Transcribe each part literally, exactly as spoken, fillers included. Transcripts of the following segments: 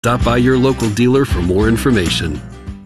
Stop by your local dealer for more information.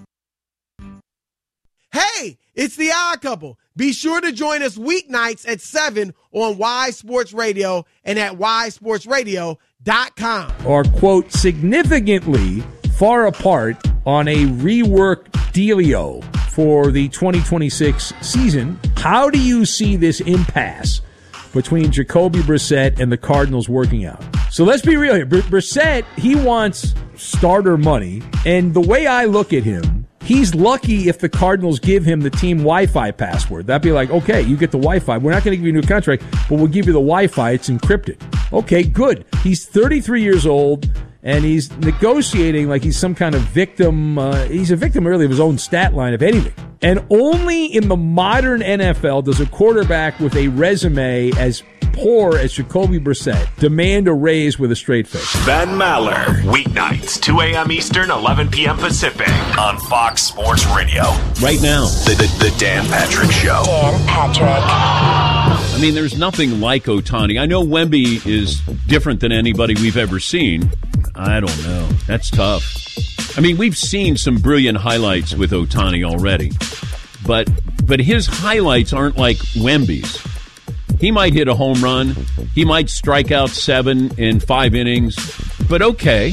Hey, it's the Odd Couple. Be sure to join us weeknights at seven on Y Sports Radio and at y sports radio dot com. Are, quote, significantly far apart on a rework dealio for the twenty twenty-six season. How do you see this impasse between Jacoby Brissett and the Cardinals working out? So let's be real here. Br- Brissett, he wants starter money, and the way I look at him, he's lucky if the Cardinals give him the team Wi-Fi password. That'd be like, okay, you get the Wi-Fi. We're not going to give you a new contract, but we'll give you the Wi-Fi. It's encrypted. Okay, good. He's thirty-three years old, and he's negotiating like he's some kind of victim. Uh, he's a victim, really, of his own stat line, if anything. And only in the modern N F L does a quarterback with a resume as poor as Jacoby Brissett demand a raise with a straight face. Ben Maller, weeknights, two a.m. Eastern, eleven p.m. Pacific, on Fox Sports Radio. Right now, the, the, the Dan Patrick Show. Dan Patrick. I mean, there's nothing like Ohtani. I know Wemby is different than anybody we've ever seen. I don't know. That's tough. I mean, we've seen some brilliant highlights with Ohtani already, but but his highlights aren't like Wemby's. He might hit a home run. He might strike out seven in five innings. But okay,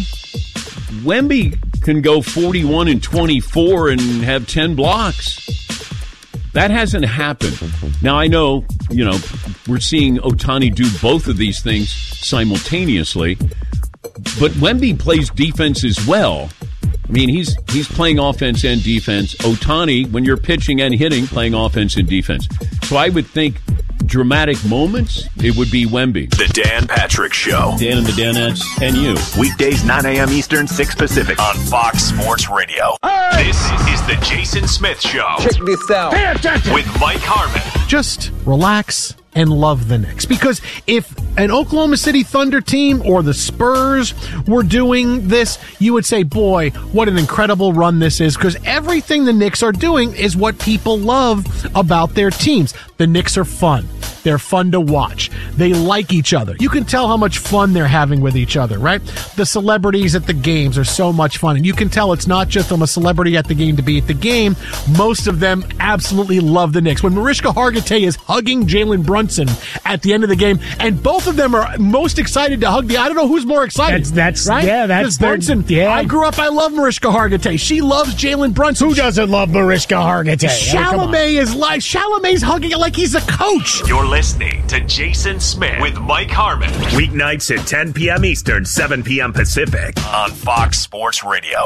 Wemby can go forty-one and twenty-four and have ten blocks. That hasn't happened. Now, I know, you know, we're seeing Ohtani do both of these things simultaneously, but Wemby plays defense as well. I mean, he's he's playing offense and defense. Ohtani, when you're pitching and hitting, playing offense and defense. So I would think dramatic moments, it would be Wemby. The Dan Patrick Show. Dan and the Danettes and you. Weekdays, nine a.m. Eastern, six Pacific, on Fox Sports Radio. Hey! This is the Jason Smith Show. Check this out. Pay attention. With Mike Harmon. Just relax and love the Knicks. Because if an Oklahoma City Thunder team or the Spurs were doing this, you would say, boy, what an incredible run this is. Because everything the Knicks are doing is what people love about their teams. The Knicks are fun. They're fun to watch. They like each other. You can tell how much fun they're having with each other, right? The celebrities at the games are so much fun. And you can tell it's not just I'm a celebrity at the game to be at the game. Most of them absolutely love the Knicks. When Mariska Hargitay is hugging Jalen Brunson at the end of the game, and both of them are most excited to hug the, I don't know who's more excited. That's, that's right? yeah, that's their, Brunson. Yeah. I grew up, I love Mariska Hargitay. She loves Jalen Brunson. Who doesn't love Mariska Hargitay? Chalamet is like, Chalamet's hugging it like he's a coach. You're listening to Jason Smith with Mike Harmon. Weeknights at ten p.m. Eastern, seven p.m. Pacific, on Fox Sports Radio.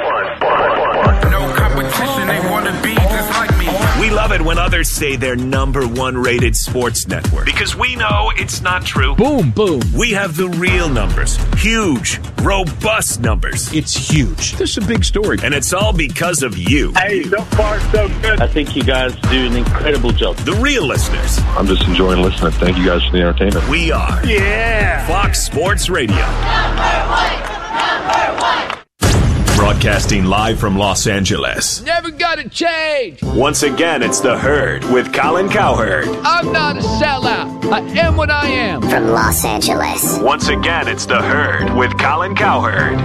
No competition, they want to be just like me. We love it when others say they're number one rated sports network, because we know it's not true. Boom, boom. We have the real numbers. Huge, robust numbers. It's huge. This is a big story. And it's all because of you. Hey, so far so good. I think you guys do an incredible job. The real listeners. I'm just enjoying listening. Thank you guys for the entertainment. We are. Yeah. Fox Sports Radio. Number one. Number one. Broadcasting live from Los Angeles. Never gonna change. Once again, it's The Herd with Colin Cowherd. I'm not a sellout. I am what I am. From Los Angeles. Once again, it's The Herd with Colin Cowherd.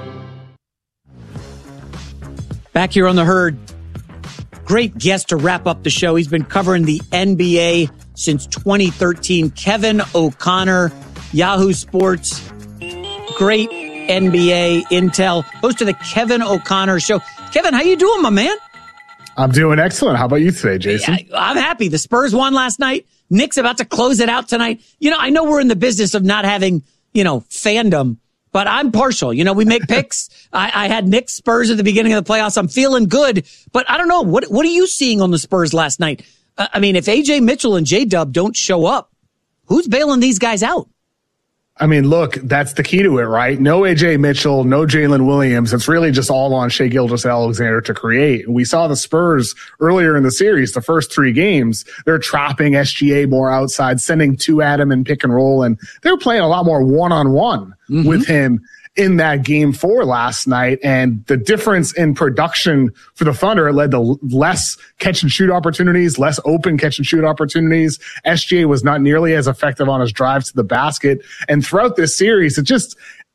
Back here on The Herd. Great guest to wrap up the show. He's been covering the N B A since twenty thirteen. Kevin O'Connor, Yahoo Sports. Great N B A intel. Host of the Kevin O'Connor Show. Kevin, how you doing, my man? I'm doing excellent. How about you today, Jason? Yeah, I'm happy. The Spurs won last night. Knicks about to close it out tonight. You know, I know we're in the business of not having, you know, fandom, but I'm partial. You know, we make picks. I, I had Knicks Spurs at the beginning of the playoffs. I'm feeling good, but I don't know. What What are you seeing on the Spurs last night? Uh, I mean, if A J Mitchell and J-Dub don't show up, who's bailing these guys out? I mean, look, that's the key to it, right? No A J Mitchell, no Jalen Williams. It's really just all on Shai Gilgeous-Alexander to create. We saw the Spurs earlier in the series, the first three games, they're trapping S G A more outside, sending two at him and pick and roll, and they're playing a lot more one-on-one mm-hmm. with him in that game four last night. And the difference in production for the Thunder led to less catch and shoot opportunities, less open catch and shoot opportunities. S G A was not nearly as effective on his drives to the basket. And throughout this series, it just,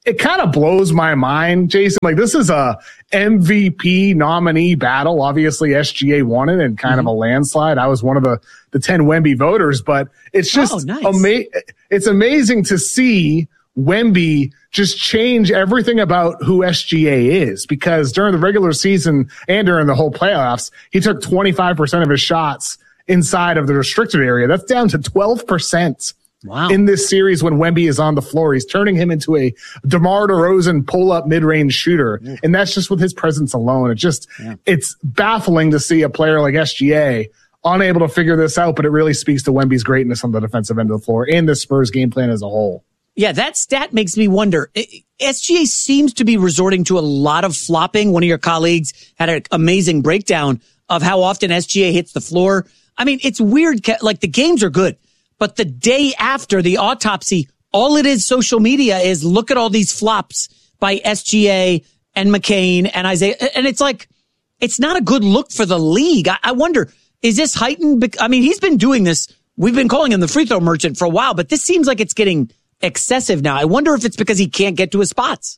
it kind of blows my mind, Jason. Like, this is a M V P nominee battle. Obviously, S G A won it in kind mm-hmm. of a landslide. I was one of the, the ten Wemby voters, but it's just, oh, nice. ama- it's amazing to see Wemby just change everything about who S G A is, because during the regular season and during the whole playoffs, he took twenty-five percent of his shots inside of the restricted area. That's down to twelve percent. Wow. In this series when Wemby is on the floor. He's turning him into a DeMar DeRozan pull-up mid-range shooter, yeah. and that's just with his presence alone. It just yeah. it's baffling to see a player like S G A unable to figure this out, but it really speaks to Wemby's greatness on the defensive end of the floor and the Spurs game plan as a whole. Yeah, that stat makes me wonder. S G A seems to be resorting to a lot of flopping. One of your colleagues had an amazing breakdown of how often S G A hits the floor. I mean, it's weird. Like, the games are good, but the day after the autopsy, all it is social media is look at all these flops by S G A and McCain and Isaiah. And it's like, it's not a good look for the league. I, I wonder, is this heightened? I mean, he's been doing this. We've been calling him the free throw merchant for a while, but this seems like it's getting excessive now. I wonder if it's because he can't get to his spots.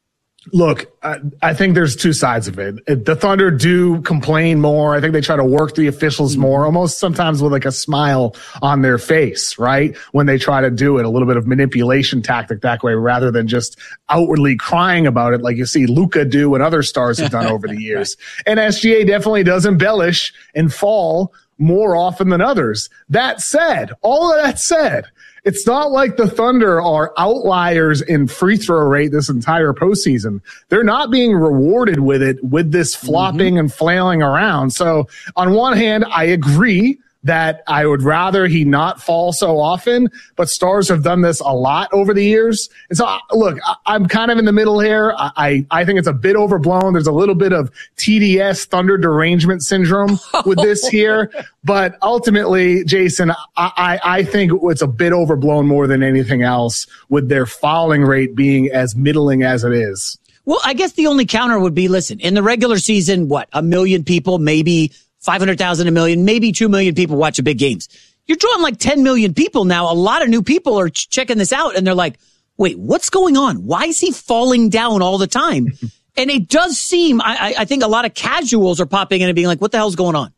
Look, I, I think there's two sides of it. The Thunder do complain more. I think they try to work the officials more, almost sometimes with like a smile on their face, right? When they try to do it, a little bit of manipulation tactic that way, rather than just outwardly crying about it like you see Luka do and other stars have done over the years. And S G A definitely does embellish and fall more often than others. That said, all of that said, it's not like the Thunder are outliers in free throw rate this entire postseason. They're not being rewarded with it, with this flopping mm-hmm. and flailing around. So on one hand, I agree that I would rather he not fall so often, but stars have done this a lot over the years. And so, look, I'm kind of in the middle here. I, I think it's a bit overblown. There's a little bit of T D S, Thunder derangement syndrome with this here. But ultimately, Jason, I, I, I think it's a bit overblown more than anything else, with their fouling rate being as middling as it is. Well, I guess the only counter would be, listen, in the regular season, what, a million people, maybe five hundred thousand, a million, maybe two million people watch big games. You're drawing like ten million people now. A lot of new people are ch- checking this out, and they're like, wait, what's going on? Why is he falling down all the time? And it does seem, I, I think a lot of casuals are popping in and being like, what the hell's going on?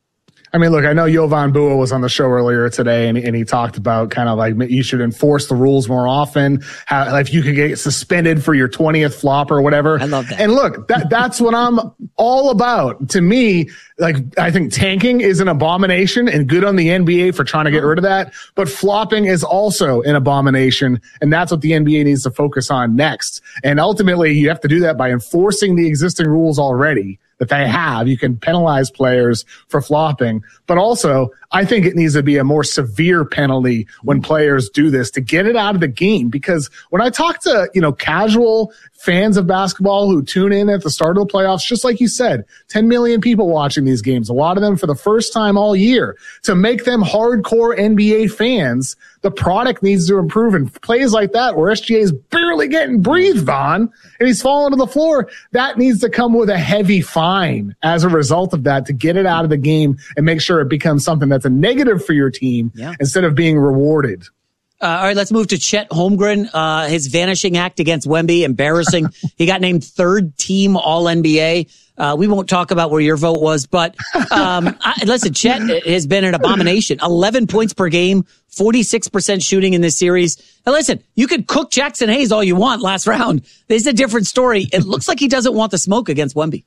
I mean, look, I know Jovan Buha was on the show earlier today, and, and he talked about kind of like you should enforce the rules more often. How, if you could get suspended for your twentieth flop or whatever. I love that. And look, that that's what I'm all about. To me, like, I think tanking is an abomination, and good on the N B A for trying to get rid of that. But flopping is also an abomination, and that's what the N B A needs to focus on next. And ultimately, you have to do that by enforcing the existing rules already that they have. You can penalize players for flopping, but also I think it needs to be a more severe penalty when players do this to get it out of the game. Because when I talk to, you know, casual fans of basketball who tune in at the start of the playoffs, just like you said, ten million people watching these games, a lot of them for the first time all year, to make them hardcore N B A fans, the product needs to improve. And plays like that where S G A is barely getting breathed on and he's falling to the floor, that needs to come with a heavy fine as a result of that, to get it out of the game and make sure it becomes something that's a negative for your team yeah. instead of being rewarded. Uh, all right, let's move to Chet Holmgren. Uh, his vanishing act against Wemby, embarrassing. He got named third team All N B A. Uh, we won't talk about where your vote was, but um, I, listen, Chet has been an abomination. eleven points per game, forty-six percent shooting in this series. And listen, you could cook Jackson Hayes all you want last round. This is a different story. It looks like he doesn't want the smoke against Wemby.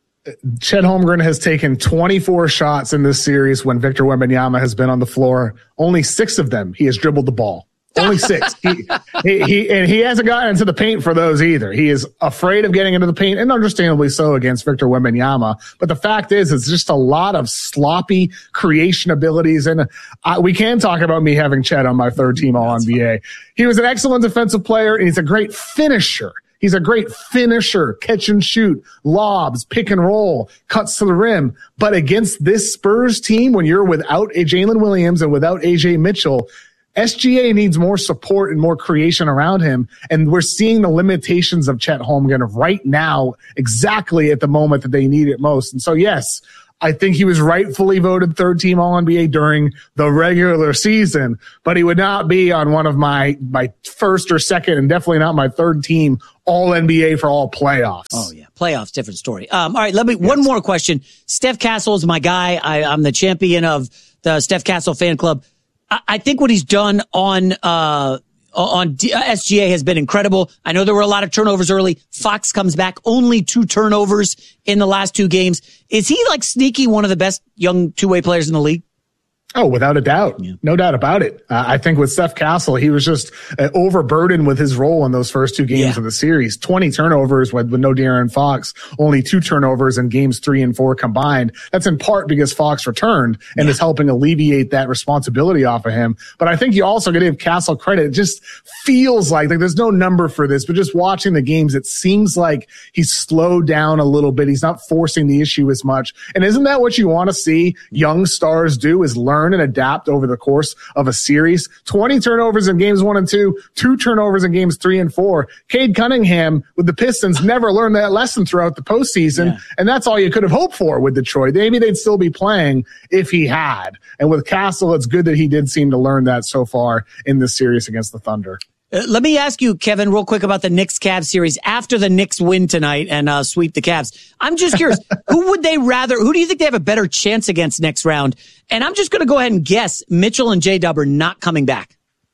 Chet Holmgren has taken twenty-four shots in this series when Victor Wembanyama has been on the floor. Only six of them he has dribbled the ball. Only six. he, he, he, and he hasn't gotten into the paint for those either. He is afraid of getting into the paint, and understandably so against Victor Wembanyama. But the fact is, it's just a lot of sloppy creation abilities. And I, we can talk about me having Chet on my third team All N B A. He was an excellent defensive player, and he's a great finisher. He's a great finisher, catch and shoot, lobs, pick and roll, cuts to the rim. But against this Spurs team, when you're without a Jalen Williams and without A J Mitchell, S G A needs more support and more creation around him. And we're seeing the limitations of Chet Holmgren right now, exactly at the moment that they need it most. And so, yes, I think he was rightfully voted third team All N B A during the regular season, but he would not be on one of my, my first or second and definitely not my third team All N B A for all playoffs. Oh yeah. Playoffs, different story. Um, all right. Let me, yes. one more question. Steph Castle is my guy. I, I'm the champion of the Steph Castle fan club. I, I think what he's done on, uh, on D- S G A has been incredible. I know there were a lot of turnovers early. Fox comes back, only two turnovers in the last two games. Is he like sneaky one of the best young two-way players in the league? Oh, without a doubt. Yeah. No doubt about it. Uh, I think with Steph Castle, he was just uh, overburdened with his role in those first two games yeah. of the series. twenty turnovers with, with no De'Aaron Fox, only two turnovers in games three and four combined. That's in part because Fox returned and yeah. is helping alleviate that responsibility off of him. But I think you also got to give Castle credit. It just feels like, like there's no number for this, but just watching the games, it seems like he's slowed down a little bit. He's not forcing the issue as much. And isn't that what you want to see young stars do, is learn and adapt over the course of a series? twenty turnovers in games one and two, two turnovers in games three and four. Cade Cunningham with the Pistons never learned that lesson throughout the postseason. Yeah. And that's all you could have hoped for with Detroit. Maybe they'd still be playing if he had. And with Castle, it's good that he did seem to learn that so far in this series against the Thunder. Uh, let me ask you, Kevin, real quick about the Knicks-Cavs series after the Knicks win tonight and uh, sweep the Cavs. I'm just curious, who would they rather, who do you think they have a better chance against next round? And I'm just going to go ahead and guess Mitchell and J-Dub are not coming back.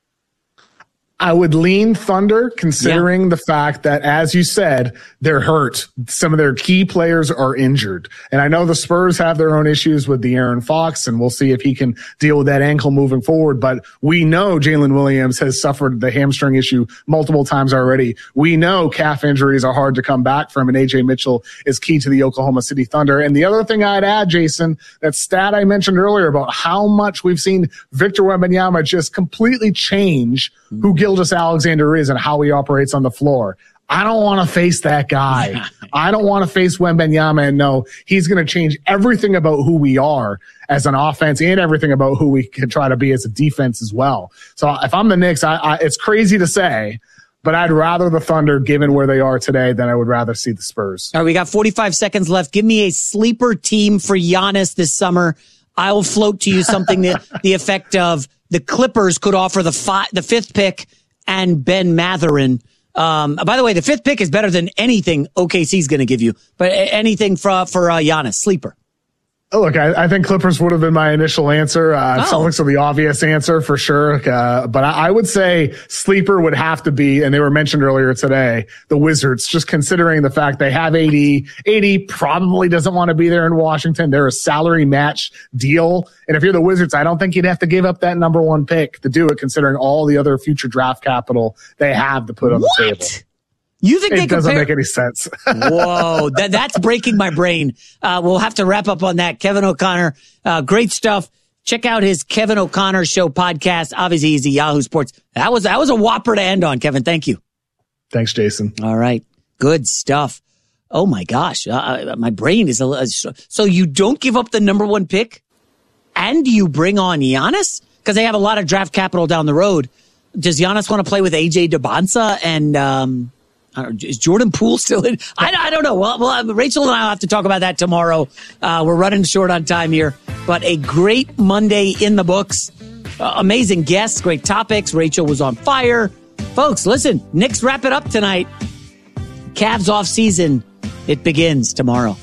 I would lean Thunder, considering yeah. the fact that, as you said, they're hurt. Some of their key players are injured. And I know the Spurs have their own issues with De'Aaron Fox, and we'll see if he can deal with that ankle moving forward. But we know Jalen Williams has suffered the hamstring issue multiple times already. We know calf injuries are hard to come back from, and A J Mitchell is key to the Oklahoma City Thunder. And the other thing I'd add, Jason, that stat I mentioned earlier about how much we've seen Victor Wembanyama just completely change who Gilgeous-Alexander is and how he operates on the floor. I don't want to face that guy. I don't want to face Wembanyama and know he's going to change everything about who we are as an offense and everything about who we can try to be as a defense as well. So if I'm the Knicks, I, I, it's crazy to say, but I'd rather the Thunder, given where they are today, than I would rather see the Spurs. All right, we got forty-five seconds left. Give me a sleeper team for Giannis this summer. I will float to you something that the effect of the Clippers could offer the fi- the fifth pick and Ben Mathurin. Um, by the way, the fifth pick is better than anything O K C is going to give you, but anything for, for uh, Giannis, sleeper. Oh, look, I, I think Clippers would have been my initial answer. Uh, oh. Celtics are the obvious answer for sure. Uh, but I, I would say sleeper would have to be, and they were mentioned earlier today, the Wizards, just considering the fact they have A D. A D probably doesn't want to be there in Washington. They're a salary match deal. And if you're the Wizards, I don't think you'd have to give up that number one pick to do it, considering all the other future draft capital they have to put on what? the table. You think it they doesn't compare- make any sense. Whoa, that, that's breaking my brain. Uh, we'll have to wrap up on that. Kevin O'Connor, uh, great stuff. Check out his Kevin O'Connor Show podcast. Obviously, he's a Yahoo Sports. That was that was a whopper to end on, Kevin. Thank you. Thanks, Jason. All right, good stuff. Oh my gosh, uh, my brain is a. So you don't give up the number one pick, and you bring on Giannis because they have a lot of draft capital down the road. Does Giannis want to play with A J Debonsa and? Um, I don't know, is Jordan Poole still in? I, I don't know. Well, well, Rachel and I will have to talk about that tomorrow. Uh, we're running short on time here, but a great Monday in the books. Uh, amazing guests, great topics. Rachel was on fire. Folks, listen, Knicks wrap it up tonight. Cavs off season. It begins tomorrow.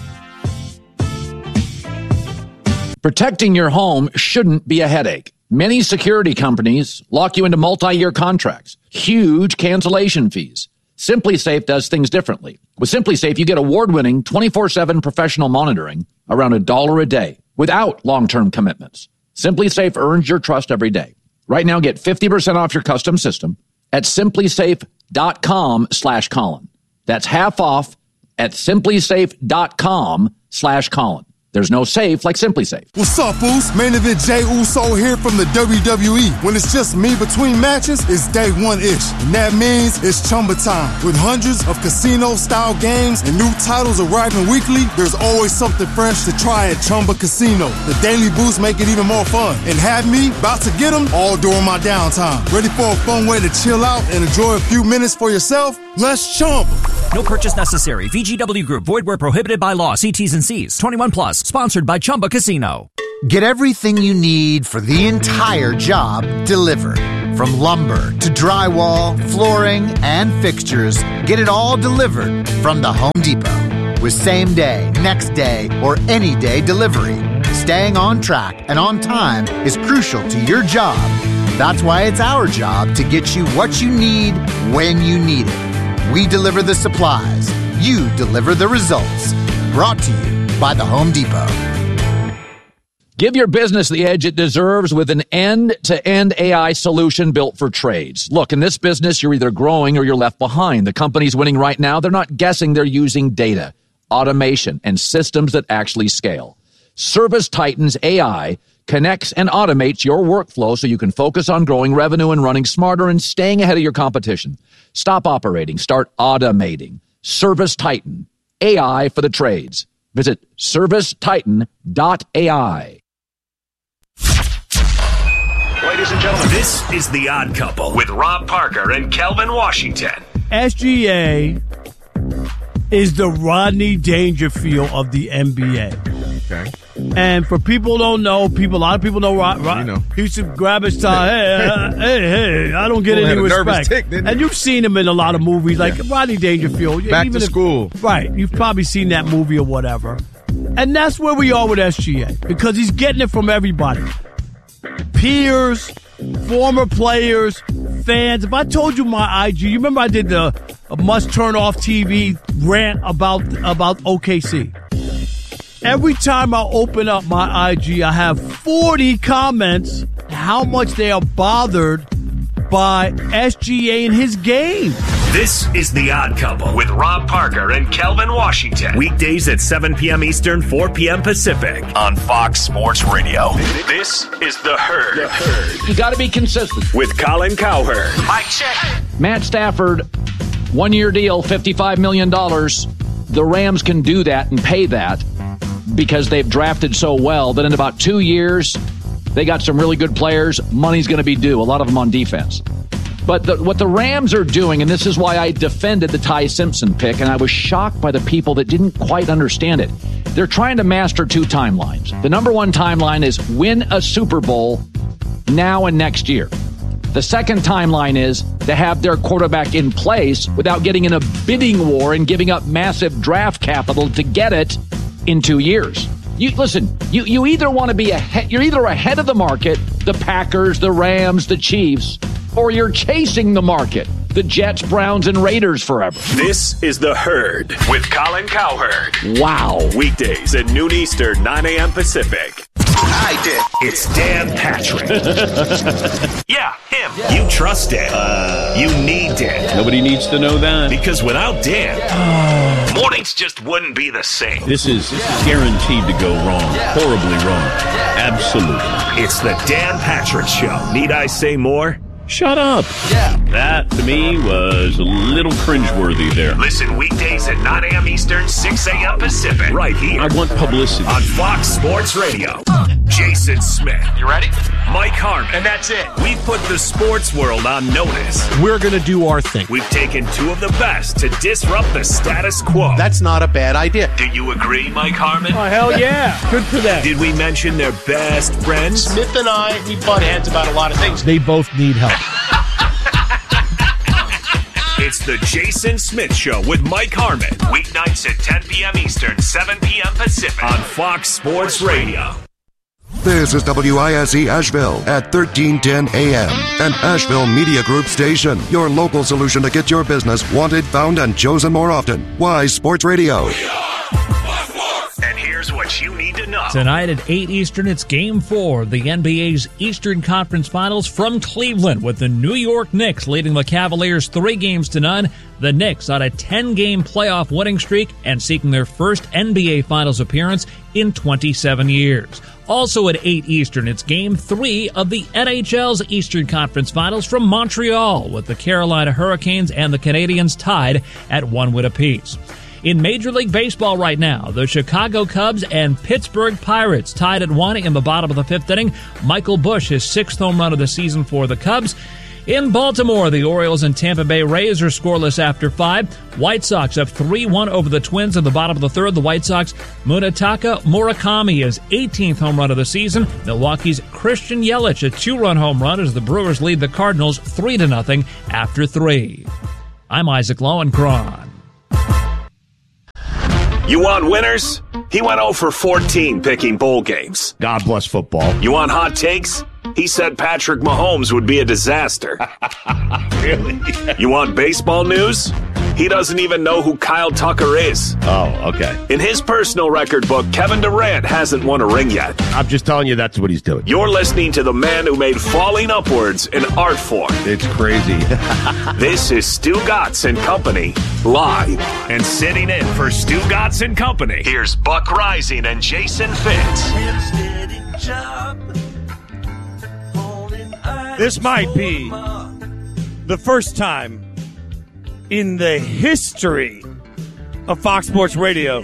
Protecting your home shouldn't be a headache. Many security companies lock you into multi-year contracts, huge cancellation fees. SimpliSafe does things differently. With SimpliSafe, you get award-winning twenty-four seven professional monitoring around a dollar a day without long-term commitments. SimpliSafe earns your trust every day. Right now, get fifty percent off your custom system at simplysafe.com slash Colin. That's half off at simplysafe.com slash Colin. There's no safe like SimpliSafe. What's up, Boost? Main event Jey Uso here from the W W E. When it's just me between matches, it's day one-ish. And that means it's Chumba time. With hundreds of casino-style games and new titles arriving weekly, there's always something fresh to try at Chumba Casino. The Daily Boost make it even more fun. And have me about to get them all during my downtime. Ready for a fun way to chill out and enjoy a few minutes for yourself? Let's Chumba. No purchase necessary. V G W Group. Void where prohibited by law. See T's and C's. twenty-one plus. Sponsored by Chumba Casino. Get everything you need for the entire job delivered. From lumber to drywall, flooring, and fixtures, get it all delivered from the Home Depot. With same day, next day, or any day delivery, staying on track and on time is crucial to your job. That's why it's our job to get you what you need when you need it. We deliver the supplies. You deliver the results. Brought to you by the Home Depot. Give your business the edge it deserves with an end-to-end A I solution built for trades. Look, in this business, you're either growing or you're left behind. The companies winning right now, they're not guessing, they're using data, automation, and systems that actually scale. Service Titan's A I connects and automates your workflow so you can focus on growing revenue and running smarter and staying ahead of your competition. Stop operating. Start automating. Service Titan. A I for the trades. Visit service titan dot A I. Ladies and gentlemen, this is The Odd Couple with Rob Parker and Kelvin Washington. S G A is the Rodney Dangerfield of the N B A. Okay. And for people who don't know, people, a lot of people know Rod. Rod you know. He used to grab his tie. Hey, uh, hey, hey, I don't get well, any respect. Tick, and you've seen him in a lot of movies, like yeah. Rodney Dangerfield. Back even to if, school. Right. You've probably seen that movie or whatever. And that's where we are with S G A, because he's getting it from everybody. Peers, former players, fans. If I told you my I G, you remember I did the must turn off T V rant about about O K C. Every time I open up my I G, I have forty comments how much they are bothered by S G A and his game. This is The Odd Couple with Rob Parker and Kelvin Washington. Weekdays at seven p.m. Eastern, four p.m. Pacific on Fox Sports Radio. This is The Herd. The Herd. You got to be consistent. With Colin Cowherd. Mike check. Matt Stafford, one-year deal, fifty-five million dollars. The Rams can do that and pay that because they've drafted so well that in about two years, they got some really good players. Money's going to be due, a lot of them on defense. But the, what the Rams are doing, and this is why I defended the Ty Simpson pick, and I was shocked by the people that didn't quite understand it. They're trying to master two timelines. The number one timeline is win a Super Bowl now and next year. The second timeline is to have their quarterback in place without getting in a bidding war and giving up massive draft capital to get it in two years. You listen, you, you either want to be ahead, you're either ahead of the market, the Packers, the Rams, the Chiefs, or you're chasing the market, the Jets, Browns, and Raiders forever. This is The Herd with Colin Cowherd. Wow. Weekdays at noon Eastern, nine a.m. Pacific. I did. It's Dan Patrick. Yeah, him. Yeah. You trust Dan. Uh, you need Dan. Nobody needs to know that. Because without Dan, yeah. mornings just wouldn't be the same. This is yeah. guaranteed to go wrong. Yeah. Horribly wrong. Yeah. Absolutely. It's the Dan Patrick Show. Need I say more? Shut up. Yeah. That, to me, was a little cringeworthy there. Listen weekdays at nine a.m. Eastern, six a.m. Pacific. Right here. I want publicity. On Fox Sports Radio. Jason Smith. You ready? Mike Harmon. And that's it. We've put the sports world on notice. We're going to do our thing. We've taken two of the best to disrupt the status quo. That's not a bad idea. Do you agree, Mike Harmon? Oh, hell yeah. Good for them. Did we mention their best friends? Smith and I, we butt heads about a lot of things. They both need help. It's the Jason Smith Show with Mike Harmon. Weeknights at ten p.m. Eastern, seven p.m. Pacific on Fox Sports Radio. This is W I S E Asheville at thirteen ten a.m. An Asheville Media Group station. Your local solution to get your business wanted, found, and chosen more often. Wise Sports Radio. And here's what you need to know. Tonight at eight Eastern, it's Game four of the N B A's Eastern Conference Finals from Cleveland, with the New York Knicks leading the Cavaliers three games to none. The Knicks on a ten-game playoff winning streak and seeking their first N B A Finals appearance in twenty-seven years. Also at eight Eastern, it's Game three of the N H L's Eastern Conference Finals from Montreal, with the Carolina Hurricanes and the Canadiens tied at one win apiece. In Major League Baseball right now, the Chicago Cubs and Pittsburgh Pirates tied at one in the bottom of the fifth inning. Michael Busch, his sixth home run of the season for the Cubs. In Baltimore, the Orioles and Tampa Bay Rays are scoreless after five. White Sox up three one over the Twins in the bottom of the third. The White Sox, Munetaka Murakami, his eighteenth home run of the season. Milwaukee's Christian Yelich, a two-run home run as the Brewers lead the Cardinals three to nothing after three. I'm Isaac Lowenkron. You want winners? He went oh for fourteen picking bowl games. God bless football. You want hot takes? He said Patrick Mahomes would be a disaster. Really? You want baseball news? He doesn't even know who Kyle Tucker is. Oh, okay. In his personal record book, Kevin Durant hasn't won a ring yet. I'm just telling you that's what he's doing. You're listening to the man who made falling upwards an art form. It's crazy. This is Stu Gatz and Company, live. And sitting in for Stu Gatz and Company, here's Buck Rising and Jason Fitz. This might be the first time in the history of Fox Sports Radio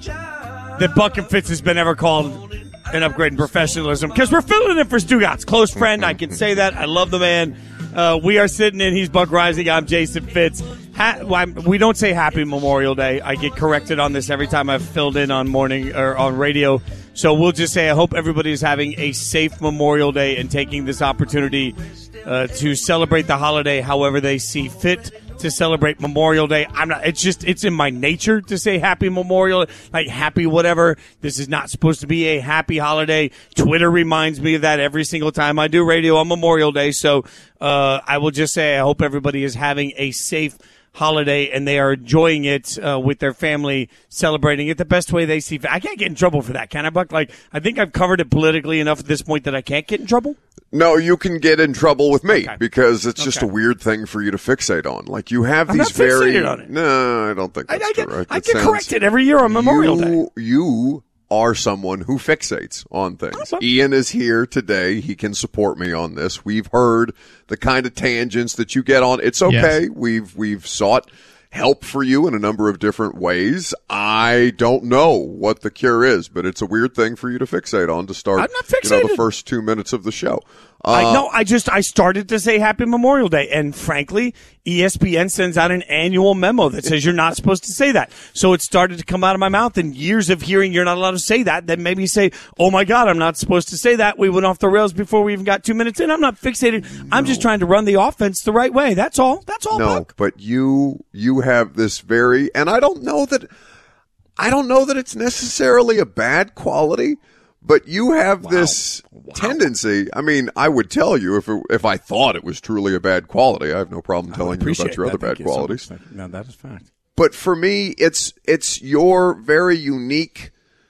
that Buck and Fitz has been ever called an upgrade in professionalism, because we're filling in for Stu Gatz, close friend. I can say that. I love the man. Uh, we are sitting in. He's Buck Rising. I'm Jason Fitz. Ha- well, we don't say Happy Memorial Day. I get corrected on this every time I've filled in on morning or on radio. So we'll just say I hope everybody is having a safe Memorial Day and taking this opportunity uh, to celebrate the holiday however they see fit to celebrate Memorial Day. I'm not, it's just, it's in my nature to say Happy Memorial, like happy whatever. This is not supposed to be a happy holiday. Twitter reminds me of that every single time I do radio on Memorial Day. So uh, I will just say I hope everybody is having a safe holiday and they are enjoying it uh, with their family, celebrating it the best way they see fit. I can't get in trouble for that, can I, Buck? Like, I think I've covered it politically enough at this point that I can't get in trouble. No, you can get in trouble with me okay. because it's just okay. a weird thing for you to fixate on. Like, you have I'm these not very fixated on it. No, I don't think that's I, I get, correct. I It get sounds- corrected every year on Memorial you, Day. You are someone who fixates on things. Awesome. Ian is here today. He can support me on this. We've heard the kind of tangents that you get on. It's okay. Yes. We've we've sought help for you in a number of different ways. I don't know what the cure is, but it's a weird thing for you to fixate on to start I'm not you know, the fixated. first two minutes of the show. Uh, I know. I just I started to say Happy Memorial Day, and frankly, E S P N sends out an annual memo that says you're not supposed to say that. So it started to come out of my mouth, and years of hearing you're not allowed to say that, then maybe say, "Oh my God, I'm not supposed to say that." We went off the rails before we even got two minutes in. I'm not fixated. I'm just trying to run the offense the right way. That's all. That's all. No, Buck. but you you have this very, and I don't know that I don't know that it's necessarily a bad quality, but you have wow. this wow. tendency. I mean, I would tell you if it, if I thought it was truly a bad quality. I have no problem telling you about your that. other Thank bad you so qualities. much. No, that is fact. But for me, it's it's your very unique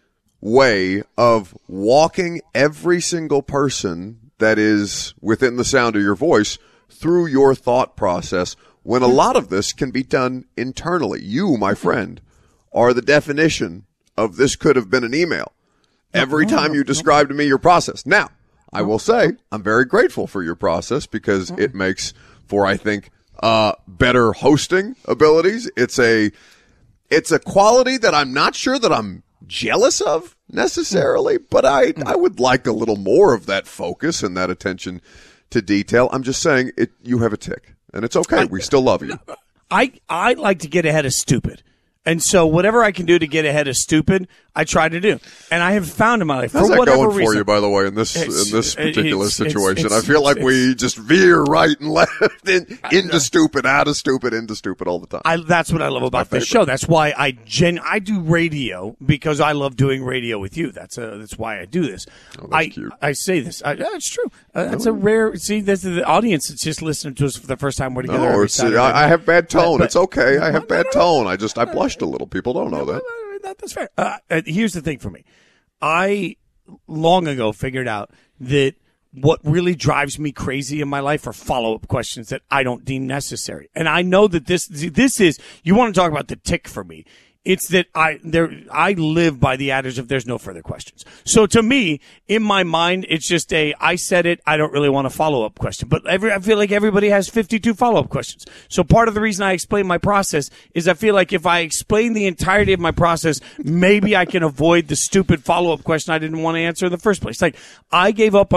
way of walking every single person that is within the sound of your voice through your thought process, when a lot of this can be done internally. You, my friend, are the definition of this could have been an email. Every time you describe to me your process. Now, I will say I'm very grateful for your process because it makes for, I think, uh, better hosting abilities. It's a, it's a quality that I'm not sure that I'm jealous of necessarily, but I, I would like a little more of that focus and that attention to detail. I'm just saying it, you have a tick, and it's okay. We still love you. I, I like to get ahead of stupid. And so whatever I can do to get ahead of stupid, I try to do. And I have found in my life, How's for that whatever going reason, for you, by the way, in this It's- in this particular it's- it's- situation? it's- I feel like it's- we just veer right and left in, into stupid, out of stupid, into stupid all the time. I, that's what I love about this show. That's why I gen I do radio, because I love doing radio with you. That's a, that's why I do this. Oh, I cute. I say this. I, yeah, it's true. Uh, that's a rare. See, this is the audience that's just listening to us for the first time. We're together. No, every it's, Saturday I, I night. have bad tone. But- but- it's okay. I have bad tone. I just I blushed a little. People don't know that. that, that's fair. Uh, uh, here's the thing for me. I long ago figured out that what really drives me crazy in my life are follow-up questions that I don't deem necessary. And I know that this this is, you want to talk about the tick for me. It's that I there I live by the adage of there's no further questions. So to me, in my mind, it's just a I said it, I don't really want a follow-up question. But every I feel like everybody has fifty-two follow-up questions. So part of the reason I explain my process is I feel like if I explain the entirety of my process, maybe I can avoid the stupid follow-up question I didn't want to answer in the first place. Like, I gave up on just saying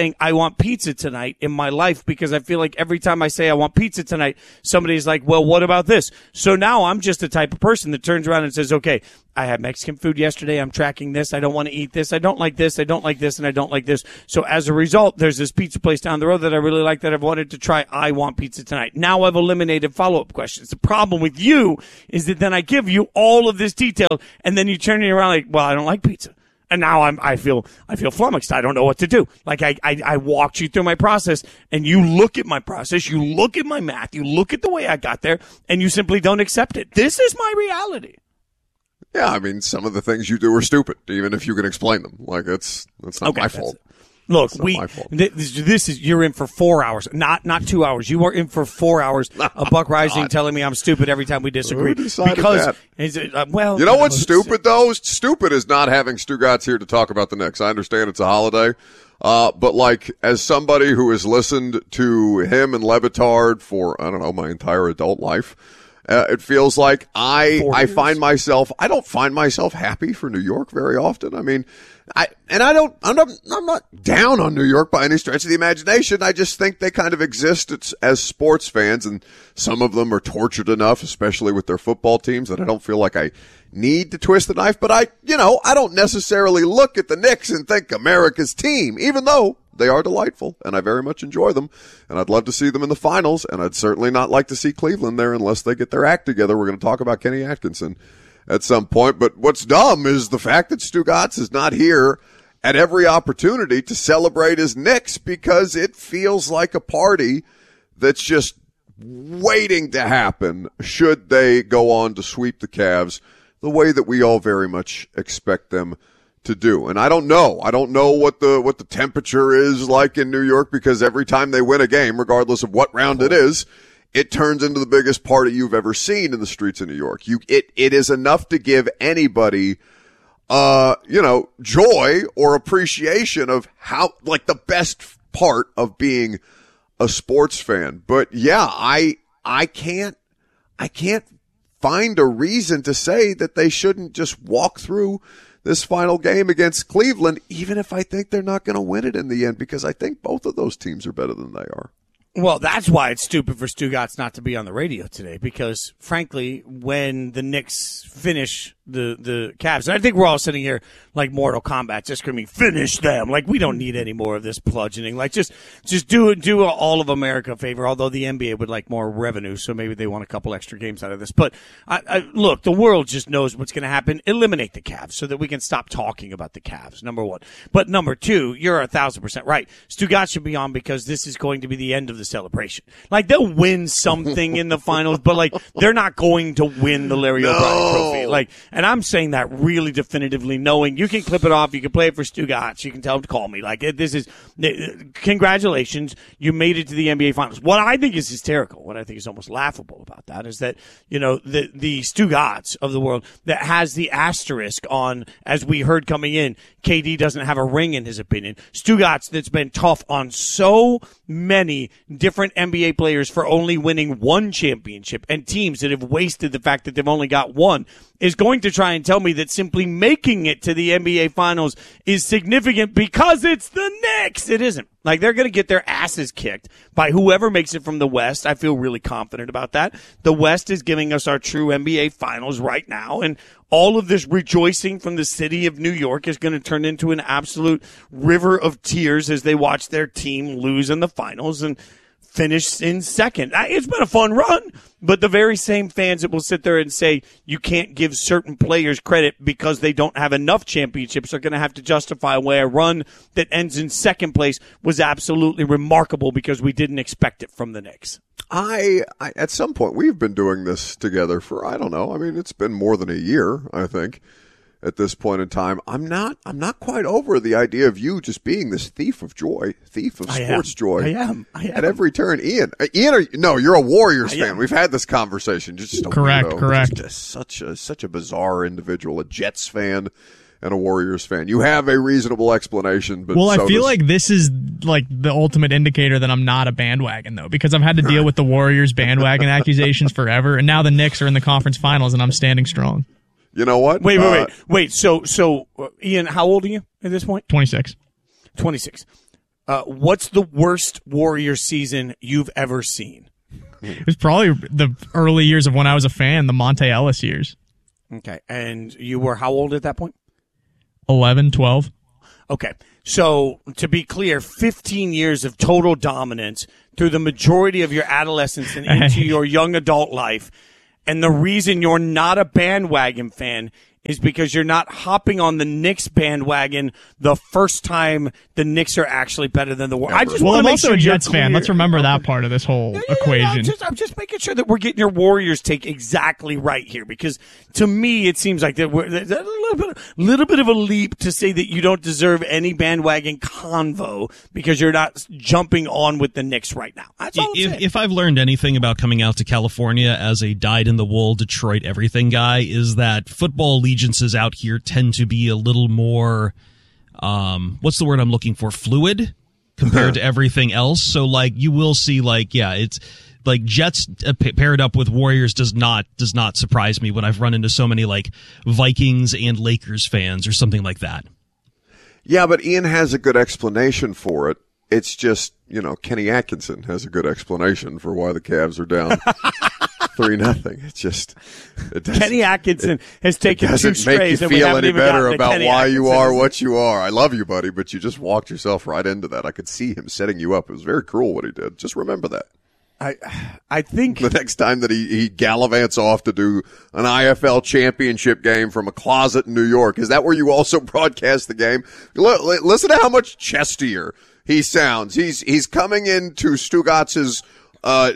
saying I want pizza tonight in my life because I feel like every time I say I want pizza tonight, somebody's like, well, what about this? So now I'm just the type of person that turns around and says, okay, I had Mexican food yesterday. I'm tracking this. I don't want to eat this. I don't like this. I don't like this. And I don't like this. So as a result, there's this pizza place down the road that I really like that I've wanted to try. I want pizza tonight. Now I've eliminated follow-up questions. The problem with you is that then I give you all of this detail and then you turn it around like, well, I don't like pizza. And now I'm, I feel, I feel flummoxed. I don't know what to do. Like I, I, I walked you through my process and you look at my process, you look at my math, you look at the way I got there and you simply don't accept it. This is my reality. Yeah, I mean, some of the things you do are stupid, even if you can explain them. Like, it's that's not okay, my fault. Look, we th- this is you're in for four hours, not not two hours. You are in for four hours of Buck Rising God. telling me I'm stupid every time we disagree. Who decided because that? Is it, uh, well, you know what's stupid though? Stupid is not having Stugatz here to talk about the Knicks. I understand it's a holiday, uh, but like as somebody who has listened to him and Le Batard for I don't know my entire adult life. Uh, it feels like I I find myself I don't find myself happy for New York very often. I mean, I and I don't I'm not I'm not down on New York by any stretch of the imagination. I just think they kind of exist as, as sports fans, and some of them are tortured enough, especially with their football teams, that I don't feel like I need to twist the knife. But I you know I don't necessarily look at the Knicks and think America's team, even though they are delightful, and I very much enjoy them, and I'd love to see them in the finals, and I'd certainly not like to see Cleveland there unless they get their act together. We're going to talk about Kenny Atkinson at some point, but what's dumb is the fact that Stugatz is not here at every opportunity to celebrate his Knicks because it feels like a party that's just waiting to happen should they go on to sweep the Cavs the way that we all very much expect them to do. And I don't know. I don't know what the what the temperature is like in New York because every time they win a game, regardless of what round it is, it turns into the biggest party you've ever seen in the streets of New York. You it it is enough to give anybody uh, you know, joy or appreciation of how like the best part of being a sports fan. But yeah, I I can't I can't find a reason to say that they shouldn't just walk through this final game against Cleveland, even if I think they're not going to win it in the end, because I think both of those teams are better than they are. Well, that's why it's stupid for Stugatz not to be on the radio today, because, frankly, when the Knicks finish the, the Cavs, and I think we're all sitting here like Mortal Kombat, just screaming, finish them. Like, we don't need any more of this bludgeoning. Like, just just do do all of America a favor, although the N B A would like more revenue, so maybe they want a couple extra games out of this. But, I, I, look, the world just knows what's going to happen. Eliminate the Cavs so that we can stop talking about the Cavs, number one. But, number two, you're a thousand percent right. Stugatz should be on because this is going to be the end of the celebration. Like, they'll win something in the finals, but, like, they're not going to win the Larry no. O'Brien trophy. Like, and I'm saying that really definitively, knowing you can clip it off, you can play it for Stugatz, you can tell him to call me. Like, this is, congratulations, you made it to the N B A finals. What I think is hysterical, what I think is almost laughable about that is that, you know, the, the Stugatz of the world that has the asterisk on, as we heard coming in, K D doesn't have a ring in his opinion. Stugatz that's been tough on so many different N B A players for only winning one championship and teams that have wasted the fact that they've only got one is going to try and tell me that simply making it to the N B A finals is significant because it's the Knicks. It isn't. Like, they're going to get their asses kicked by whoever makes it from the West. I feel really confident about that. The West is giving us our true N B A finals right now, and all of this rejoicing from the city of New York is going to turn into an absolute river of tears as they watch their team lose in the finals and finish in second. It's been a fun run, but the very same fans that will sit there and say you can't give certain players credit because they don't have enough championships are going to have to justify why a run that ends in second place was absolutely remarkable because we didn't expect it from the Knicks. I, I at some point, we've been doing this together for, I don't know, I mean, it's been more than a year, I think, at this point in time. I'm not I'm not quite over the idea of you just being this thief of joy, thief of I sports am. joy. I am. I am. At every turn. Ian, uh, Ian, are, no, you're a Warriors fan. We've had this conversation. You're just a correct, weirdo. correct. Just such a such a bizarre individual, a Jets fan and a Warriors fan. You have a reasonable explanation, but well, so I feel does- like this is like the ultimate indicator that I'm not a bandwagon, though, because I've had to deal with the Warriors bandwagon accusations forever, and now the Knicks are in the conference finals, and I'm standing strong. You know what? Wait, wait, Uh, wait, wait. So, so uh, Ian, how old are you at this point? twenty-six. twenty-six. Uh, what's the worst Warriors season you've ever seen? It was probably the early years of when I was a fan, the Monte Ellis years. Okay. And you were how old at that point? eleven, twelve. Okay. So, to be clear, fifteen years of total dominance through the majority of your adolescence and into your young adult life. And the reason you're not a bandwagon fan is because you're not hopping on the Knicks bandwagon the first time the Knicks are actually better than the Warriors. I just well, want I'm to make also sure a Jets you're fan. clear. Let's remember that part of this whole Yeah, yeah, equation. yeah, I'm, just, I'm just making sure that we're getting your Warriors take exactly right here, because to me it seems like that we're, there's a little bit, little bit of a leap to say that you don't deserve any bandwagon convo because you're not jumping on with the Knicks right now. That's all I'm if, saying. if I've learned anything about coming out to California as a dyed-in-the-wool Detroit everything guy, is that football allegiances out here tend to be a little more, um, what's the word I'm looking for, fluid compared to everything else. So, like, you will see, like, yeah, it's like Jets uh, p- paired up with Warriors does not does not surprise me when I've run into so many, like, Vikings and Lakers fans or something like that. Yeah, but Ian has a good explanation for it. It's just, you know, Kenny Atkinson has a good explanation for why the Cavs are down three nothing. It's just it Kenny Atkinson it, has taken it doesn't two make strays you and we feel haven't any even better gotten to about Kenny why you Atkinson. are what you are. I love you, buddy, but you just walked yourself right into that. I could see him setting you up. It was very cruel what he did. Just remember that. I I think the next time that he, he gallivants off to do an I F L championship game from a closet in New York, is that where you also broadcast the game? L- listen to how much chestier he sounds. He's he's coming into Stugatz's uh,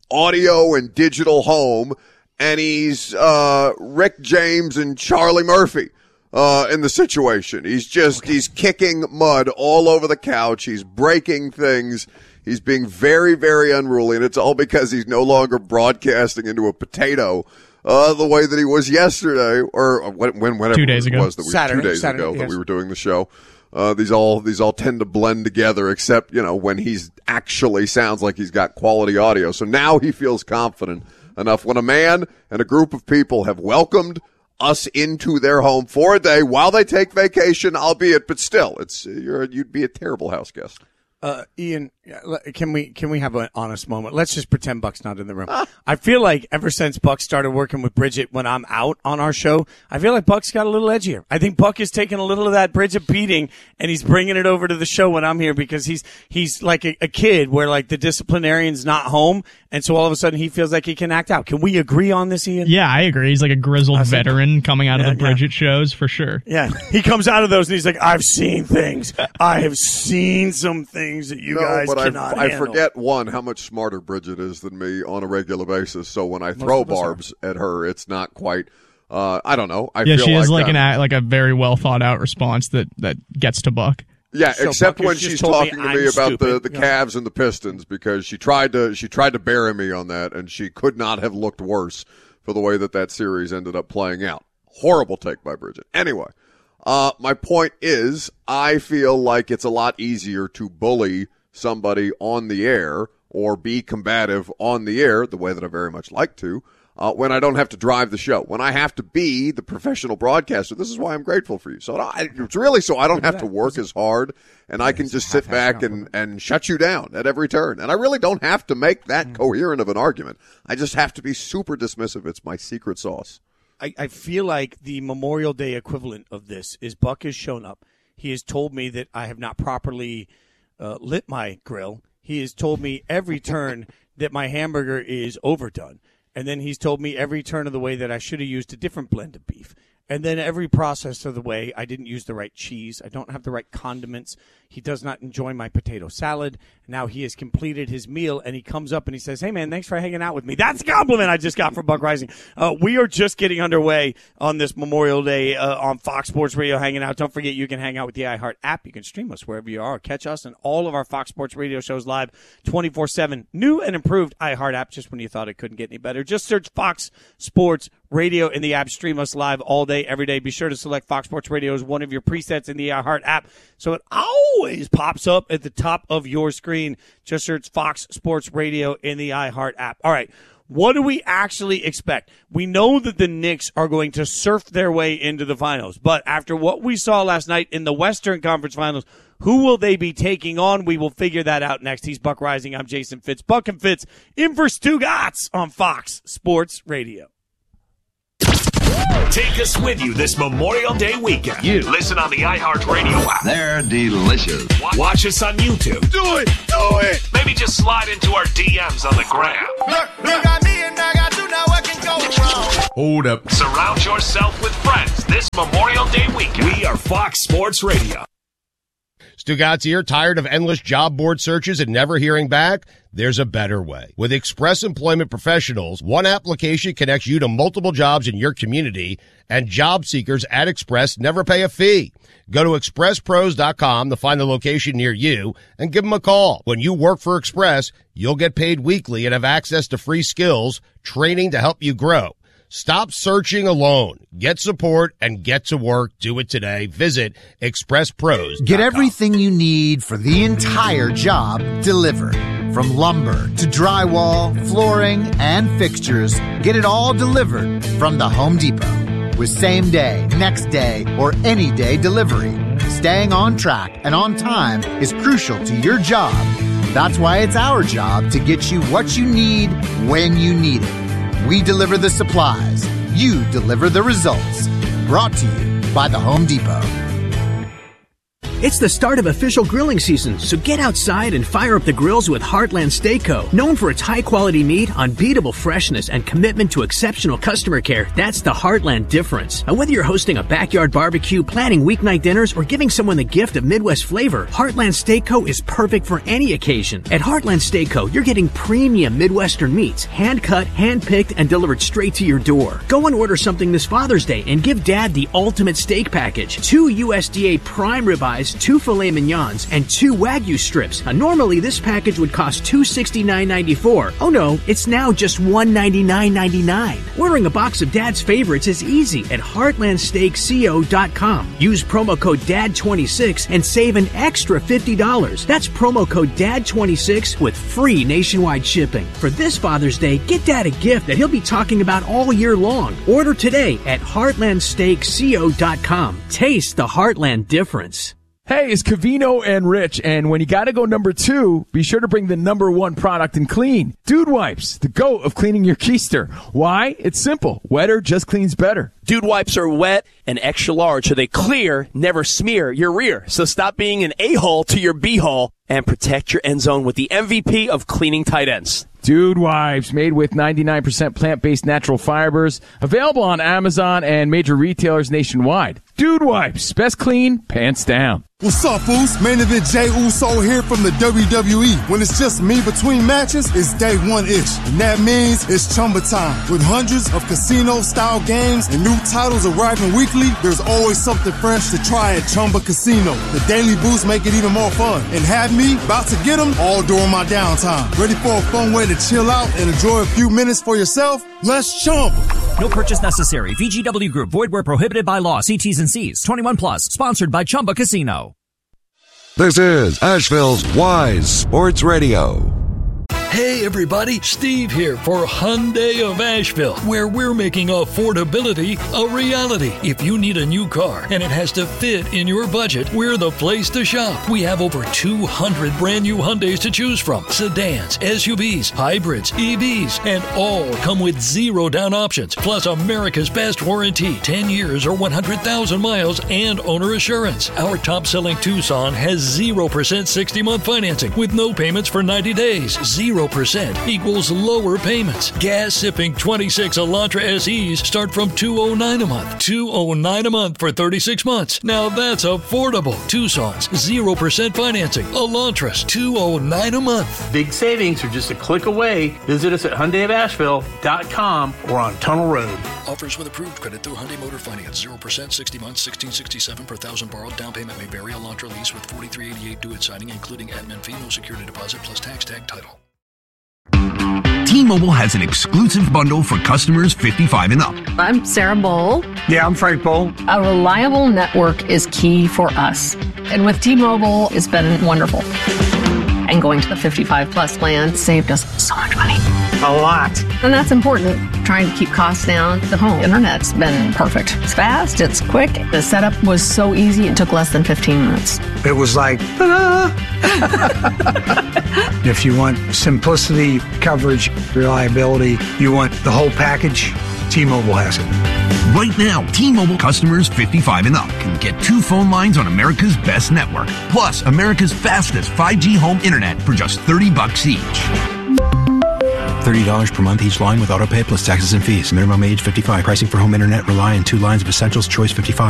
audio and digital home, and he's uh, Rick James and Charlie Murphy uh, in the situation. He's just he's kicking mud all over the couch. He's breaking things. He's being very, very unruly, and it's all because he's no longer broadcasting into a potato uh, the way that he was yesterday, or when, when whenever two days it ago. was that we Saturday, two days Saturday, ago yes. that we were doing the show. Uh, these all these all tend to blend together, except you know when he's actually sounds like he's got quality audio. So now he feels confident enough when a man and a group of people have welcomed us into their home for a day while they take vacation, albeit, but still, it's you're you'd be a terrible house guest. Uh, Ian, can we can we have an honest moment? Let's just pretend Buck's not in the room. I feel like ever since Buck started working with Bridget when I'm out on our show, I feel like Buck's got a little edgier. I think Buck is taking a little of that Bridget beating and he's bringing it over to the show when I'm here because he's he's like a, a kid where like the disciplinarian's not home, and so all of a sudden he feels like he can act out. Can we agree on this, Ian? Yeah, I agree. He's like a grizzled veteran coming out Yeah, of the Bridget shows for sure. Yeah, he comes out of those and he's like, I've seen things. I have seen some things that you no, guys but cannot I, I handle. forget, one, how much smarter Bridget is than me on a regular basis. So when I throw of us are. barbs at her, it's not quite, uh, I don't know. I yeah, feel she like has like I'm- an act, like a very well thought out response that, that gets to Buck. Yeah, So except Buck has when just she's told me talking to I'm me about the, stupid. the Yeah. Cavs and the Pistons, because she tried to she tried to bury me on that, and she could not have looked worse for the way that that series ended up playing out. Horrible take by Bridget. Anyway, uh, my point is, I feel like it's a lot easier to bully somebody on the air or be combative on the air, the way that I very much like to, uh, when I don't have to drive the show. When I have to be the professional broadcaster, this is why I'm grateful for you. So I, it's really so I don't have to work as hard, and I can just sit back and, and shut you down at every turn. And I really don't have to make that coherent of an argument. I just have to be super dismissive. It's my secret sauce. I, I feel like the Memorial Day equivalent of this is Buck has shown up. He has told me that I have not properly uh, lit my grill. He has told me every turn that my hamburger is overdone. And then he's told me every turn of the way that I should have used a different blend of beef. And then every process of the way I didn't use the right cheese. I don't have the right condiments. He does not enjoy my potato salad. Now he has completed his meal, and he comes up and he says, hey, man, thanks for hanging out with me. That's a compliment I just got from Buck Rising. Uh, we are just getting underway on this Memorial Day uh, on Fox Sports Radio hanging out. Don't forget, you can hang out with the iHeart app. You can stream us wherever you are. Catch us and all of our Fox Sports Radio shows live twenty-four seven. New and improved iHeart app, just when you thought it couldn't get any better. Just search Fox Sports Radio in the app. Stream us live all day, every day. Be sure to select Fox Sports Radio as one of your presets in the iHeart app, so it always pops up at the top of your screen. Just search Fox Sports Radio in the iHeart app. All right, What do we actually expect? We know that the Knicks are going to surf their way into the finals, but after what we saw last night in the Western Conference Finals, who will they be taking on? We will figure that out next. He's Buck Rising. I'm Jason Fitz. Buck and Fitz in for Stu Gatz on Fox Sports Radio. Take us with you this Memorial Day weekend. You listen on the iHeartRadio app. They're delicious. Watch us on YouTube. Do it! Do it! Maybe just slide into our D Ms on the gram. Look, you got me and I got you, now what can go wrong? Hold up. Surround yourself with friends this Memorial Day weekend. We are Fox Sports Radio. Stu Gatz here. Tired of endless job board searches and never hearing back? There's a better way. With Express Employment Professionals, one application connects you to multiple jobs in your community, and job seekers at Express never pay a fee. Go to express pros dot com to find the location near you and give them a call. When you work for Express, you'll get paid weekly and have access to free skills, training to help you grow. Stop searching alone. Get support and get to work. Do it today. Visit express pros dot com. Get everything you need for the entire job delivered. From lumber to drywall, flooring, and fixtures, get it all delivered from the Home Depot. With same day, next day, or any day delivery, staying on track and on time is crucial to your job. That's why it's our job to get you what you need when you need it. We deliver the supplies. You deliver the results. Brought to you by the Home Depot. It's the start of official grilling season, so get outside and fire up the grills with Heartland Steak Co. Known for its high-quality meat, unbeatable freshness, and commitment to exceptional customer care, that's the Heartland difference. And whether you're hosting a backyard barbecue, planning weeknight dinners, or giving someone the gift of Midwest flavor, Heartland Steak Co. is perfect for any occasion. At Heartland Steak Co., you're getting premium Midwestern meats, hand-cut, hand-picked, and delivered straight to your door. Go and order something this Father's Day and give Dad the ultimate steak package. Two U S D A prime ribeyes, two filet mignons, and two Wagyu strips. Now, normally this package would cost two hundred sixty-nine dollars and ninety-four cents. Oh no, it's now just one hundred ninety-nine dollars and ninety-nine cents. Ordering a box of Dad's favorites is easy at heartland steak co dot com. Use promo code D A D twenty-six and save an extra fifty dollars. That's promo code D A D twenty-six with free nationwide shipping. For this Father's Day, get Dad a gift that he'll be talking about all year long. Order today at heartland steak co dot com. Taste the Heartland difference. Hey, it's Cavino and Rich, and when you gotta go number two, be sure to bring the number one product in clean. Dude Wipes, the GOAT of cleaning your keister. Why? It's simple. Wetter just cleans better. Dude Wipes are wet and extra large, so they clear, never smear your rear. So stop being an a-hole to your b-hole and protect your end zone with the M V P of cleaning tight ends. Dude Wipes, made with ninety-nine percent plant-based natural fibers, available on Amazon and major retailers nationwide. Dude Wipes, best clean, pants down. What's up, Foos? Main event Jey Uso here from the W W E. When it's just me between matches, it's day one-ish. And that means it's Chumba time. With hundreds of casino-style games and new titles arriving weekly, there's always something fresh to try at Chumba Casino. The daily boosts make it even more fun. And have me about to get them all during my downtime. Ready for a fun way to chill out and enjoy a few minutes for yourself? Let's Chumba. No purchase necessary. V G W Group. Void where prohibited by law. See T's and C's. twenty-one plus. Sponsored by Chumba Casino. This is Asheville's Wise Sports Radio. Hey everybody, Steve here for Hyundai of Asheville, where we're making affordability a reality. If you need a new car and it has to fit in your budget, we're the place to shop. We have over two hundred brand new Hyundais to choose from. Sedans, S U Vs, hybrids, E Vs, and all come with zero down options, plus America's best warranty, ten years or one hundred thousand miles and owner assurance. Our top-selling Tucson has zero percent sixty-month financing with no payments for ninety days. zero percent equals lower payments. Gas-sipping twenty-six Elantra S Es start from two hundred nine dollars a month. two hundred nine dollars a month for thirty-six months. Now that's affordable. Tucson's zero percent financing. Elantras two hundred nine dollars a month. Big savings are just a click away. Visit us at Hyundai of Asheville dot com or on Tunnel Road. Offers with approved credit through Hyundai Motor Finance. zero percent, sixty months, sixteen sixty-seven per thousand borrowed. Down payment may vary. Elantra lease with forty-three eighty-eight due at signing, including admin fee, no security deposit, plus tax tag title. T-Mobile has an exclusive bundle for customers fifty-five and up. I'm Sarah Bowl. Yeah, I'm Frank Bowl. A reliable network is key for us. And with T-Mobile, it's been wonderful. And going to the fifty-five plus plan saved us so much money. A lot. And that's important, trying to keep costs down. The home internet's been perfect. It's fast, it's quick. The setup was so easy, it took less than fifteen minutes. It was like, ta-da! If you want simplicity, coverage, reliability, you want the whole package, T-Mobile has it. Right now, T-Mobile customers fifty-five and up can get two phone lines on America's best network, plus America's fastest five G home internet for just thirty bucks each. thirty dollars per month each line with autopay plus taxes and fees. Minimum age fifty-five. Pricing for home internet rely on two lines of Essentials Choice fifty-five.